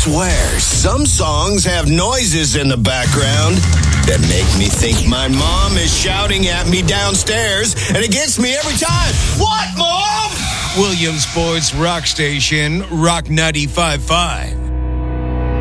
swear, some songs have noises in the background that make me think my mom is shouting at me downstairs, and it gets me every time. What, Mom? Williamsport's rock station, Rock 95.5.